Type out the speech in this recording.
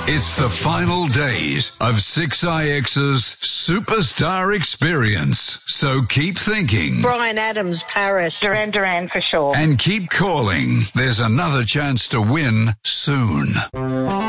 It's the final days of 6IX's Superstar Experience. So keep thinking. Bryan Adams, Paris. Duran Duran for sure. And keep calling. There's another chance to win soon.